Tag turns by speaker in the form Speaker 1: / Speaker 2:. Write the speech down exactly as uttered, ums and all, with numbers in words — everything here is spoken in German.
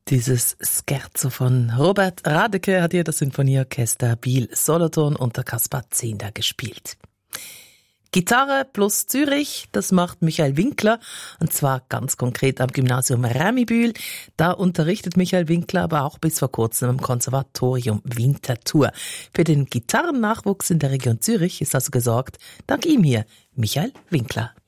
Speaker 1: Dieses Scherzo von Robert Radeke hat hier das Sinfonieorchester Biel Solothurn unter Kaspar Zehnder gespielt. Gitarre plus Zürich, das macht Michael Winkler, und zwar ganz konkret am Gymnasium Rämibühl. Da unterrichtet Michael Winkler aber auch bis vor kurzem am Konservatorium Winterthur. Für den Gitarrennachwuchs in der Region Zürich ist also gesorgt, dank ihm hier, Michael Winkler.